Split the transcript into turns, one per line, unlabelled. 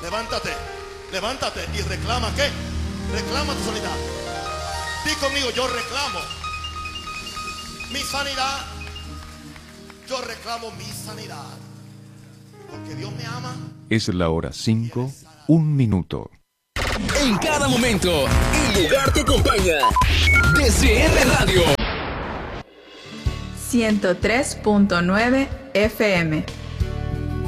Levántate, levántate y reclama, ¿qué? Reclama tu sanidad. Di conmigo, yo reclamo mi sanidad. Yo reclamo mi sanidad. Porque Dios me ama.
Es la hora 5, 1 minuto.
En cada momento, el lugar te acompaña. DCR Radio
103.9 FM.